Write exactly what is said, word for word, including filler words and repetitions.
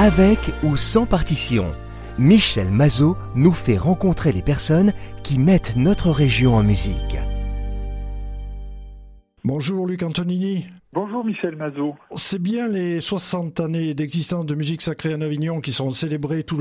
Avec ou sans partition, Michel Mazot nous fait rencontrer les personnes qui mettent notre région en musique. Bonjour Luc Antonini. Bonjour Michel Mazot. C'est bien les soixante années d'existence de Musique Sacrée en Avignon qui seront célébrées tout le